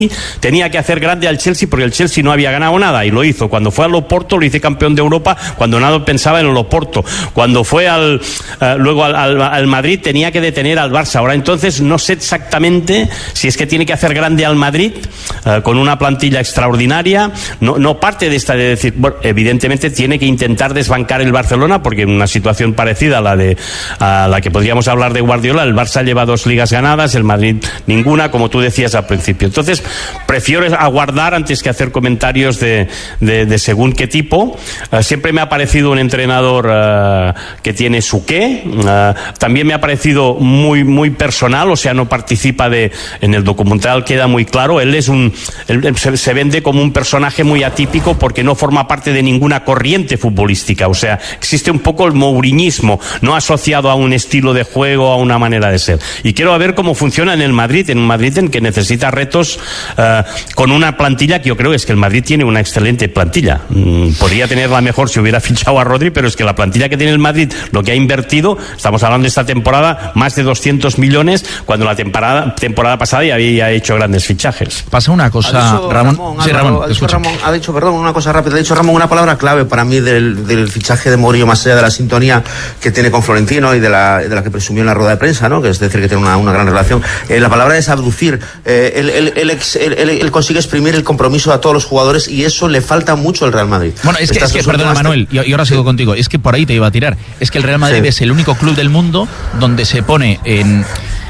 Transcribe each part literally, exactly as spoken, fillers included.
tenía que hacer grande al Chelsea porque el Chelsea no había ganado nada y lo hizo. Cuando fue al Oporto lo hice campeón de Europa cuando nada pensaba en el Oporto. Cuando fue al uh, luego al, al, al Madrid tenía que detener al Barça. Ahora entonces no sé exactamente si es que tiene que hacer grande al Madrid uh, con una plantilla extraordinaria. No, no parte de esta de decir, bueno, evidentemente tiene que intentar desbancar el Barcelona porque en una situación parecida a la de a la que podríamos hablar de Guardiola, el Barça lleva dos ligas ganadas, el Madrid ninguna, como tú decías al principio. Entonces prefiero aguardar antes que hacer comentarios de, de, de según qué tipo. Uh, siempre me ha parecido un entrenador uh, que tiene su qué. Uh, también me ha parecido muy muy personal, o sea, no participa de... En el documental queda muy claro, él es un... Él se, se vende como un personaje muy atípico porque no forma parte de ninguna corriente futbolística. O sea, existe un poco el mouriñismo, no asociado a un estilo de juego, a una manera de ser. Y quiero ver cómo funciona en el Madrid, en un Madrid en que necesita retos uh, con una plantilla que yo creo es que el Madrid tiene una excelente plantilla. Mm, podría tenerla mejor si hubiera fichado a Rodri, pero es que la plantilla que tiene el Madrid, lo que ha invertido, estamos hablando de esta temporada, más de doscientos millones, cuando la temporada, temporada pasada ya había hecho grandes fichajes. Pasa una cosa, dicho, Ramón. Ramón, Sí, Álvaro, Ramón, ha, te dicho escucho. Ramón, ha dicho, perdón, una cosa rápida. Ha dicho Ramón una palabra clave para mí del, del fichaje de Mourinho, más allá de la sintonía que tiene con Florentino y de la, de la que presumió en la rueda de prensa, ¿no? Que es decir, que tiene una, una gran relación. Eh, la palabra es abducir. Eh, él, él, él, ex, él, él, él consigue exprimir el compromiso a todos los jugadores y eso le falta mucho al Real Madrid. Bueno, es que, es que perdona, Manuel, y, y ahora sigo sí. contigo. Es que por ahí te iba a tirar. Es que el Real Madrid sí. es el único club del mundo donde se pone en...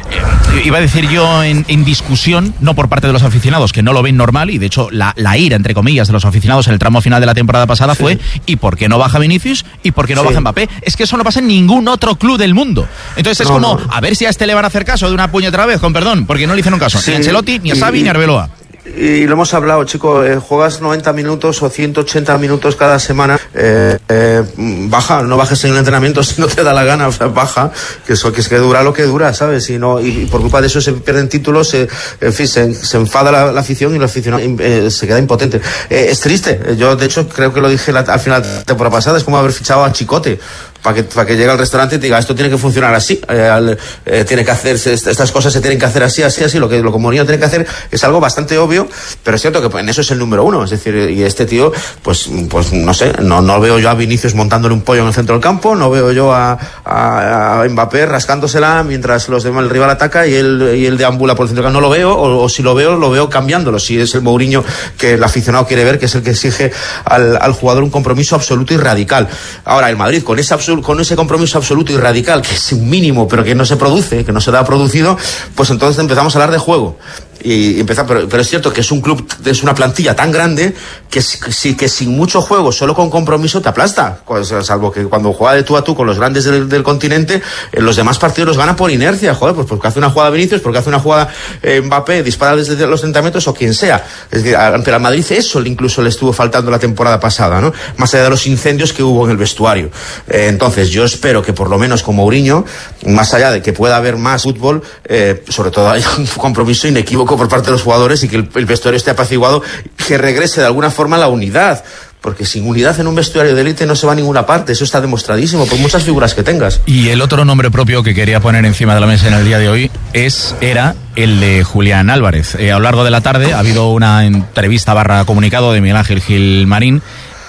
iba a decir yo en, en discusión, no por parte de los aficionados que no lo ven normal, y de hecho la, la ira entre comillas de los aficionados en el tramo final de la temporada pasada sí. fue ¿y por qué no baja Vinicius? ¿Y por qué no sí. baja Mbappé? Es que eso no pasa en ningún otro club del mundo. Entonces es no, como, no. a ver si a este le van a hacer caso de una puñetera vez, con perdón, porque no le hicieron caso sí. ni a Ancelotti, ni a Xavi, y, ni a Arbeloa. Y lo hemos hablado, chico, eh, juegas noventa minutos o ciento ochenta minutos cada semana, eh, eh, baja, no bajes en el entrenamiento si no te da la gana, o sea, baja, que eso que es que dura lo que dura, ¿sabes? Y, no, y, y por culpa de eso se pierden títulos, se, en fin, se, se enfada la, la afición y la afición eh, se queda impotente. Eh, es triste, yo de hecho creo que lo dije la, al final de la temporada pasada, es como haber fichado a Chicote. Para que, para que llegue al restaurante y te diga, esto tiene que funcionar así, eh, eh, tiene que hacerse, estas cosas se tienen que hacer así, así, así, lo que lo que Mourinho tiene que hacer es algo bastante obvio, pero es cierto que en eso es el número uno, es decir, y este tío, pues, pues no sé, no, no veo yo a Vinicius montándole un pollo en el centro del campo, no veo yo a, a, a Mbappé rascándosela mientras los demás, el rival ataca y él, y él deambula por el centro del campo, no lo veo, o, o si lo veo, lo veo cambiándolo, si es el Mourinho que el aficionado quiere ver, que es el que exige al, al jugador un compromiso absoluto y radical. Ahora, el Madrid, con ese absoluto con ese compromiso absoluto y radical, que es un mínimo, pero que no se produce, que no se da producido, pues entonces empezamos a hablar de juego. Y empezar, pero, pero es cierto que es un club, es una plantilla tan grande que, que, que sin mucho juego, solo con compromiso te aplasta, salvo que cuando juega de tú a tú con los grandes del, del continente, en los demás partidos los gana por inercia, joder, pues porque hace una jugada Vinicius, porque hace una jugada eh, Mbappé, dispara desde los treinta metros o quien sea. Es decir, pero al Madrid eso incluso le estuvo faltando la temporada pasada, ¿no? Más allá de los incendios que hubo en el vestuario. Eh, entonces yo espero que por lo menos con Mourinho, más allá de que pueda haber más fútbol, eh, sobre todo haya un compromiso inequívoco por parte de los jugadores y que el, el vestuario esté apaciguado, que regrese de alguna forma la unidad, porque sin unidad en un vestuario de élite no se va a ninguna parte, eso está demostradísimo por muchas figuras que tengas. Y el otro nombre propio que quería poner encima de la mesa en el día de hoy es era el de Julián Álvarez. Eh, a lo largo de la tarde ha habido una entrevista barra comunicado de Miguel Ángel Gil Marín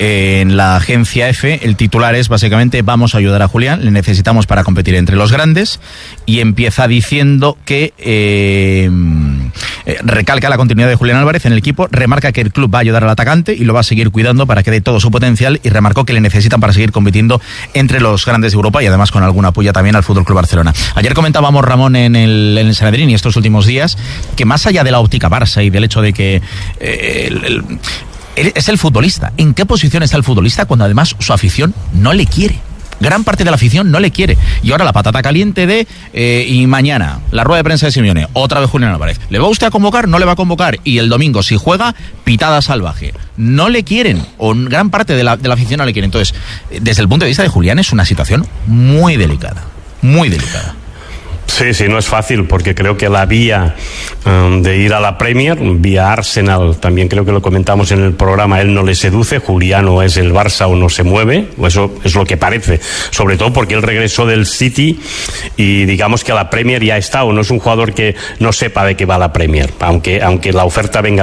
en la agencia F. El titular es básicamente: vamos a ayudar a Julián, le necesitamos para competir entre los grandes, y empieza diciendo que eh, eh, recalca la continuidad de Julián Álvarez en el equipo, remarca que el club va a ayudar al atacante y lo va a seguir cuidando para que dé todo su potencial, y remarcó que le necesitan para seguir compitiendo entre los grandes de Europa y además con alguna puya también al F C Barcelona. Ayer comentábamos, Ramón, en el, en el Sanedrín y estos últimos días, que más allá de la óptica Barça y del hecho de que eh, el, el es el futbolista. ¿En qué posición está el futbolista cuando además su afición no le quiere? Gran parte de la afición no le quiere. Y ahora la patata caliente de eh, y mañana la rueda de prensa de Simeone, otra vez Julián Álvarez. ¿Le va usted a convocar? No le va a convocar. Y el domingo, si juega, pitada salvaje. No le quieren, o gran parte de la, de la afición no le quiere. Entonces, desde el punto de vista de Julián, es una situación muy delicada. Muy delicada. Sí, Sí, sí, no es fácil, porque creo que la vía um, de ir a la Premier, vía Arsenal, también creo que lo comentamos en el programa, él no le seduce. Juliano es el Barça o no se mueve, o eso es lo que parece, sobre todo porque él regresó del City y digamos que a la Premier ya está, o no es un jugador que no sepa de qué va la Premier, aunque, aunque la oferta venga